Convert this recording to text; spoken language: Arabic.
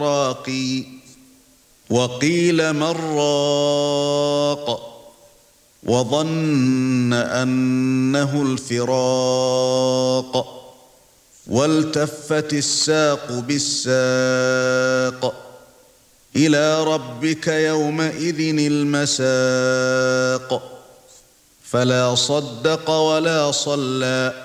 الراقي وقيل من راق وظن أنه الفراق والتفت الساق بالساق إلى ربك يومئذ المساق فلا صدق ولا صلى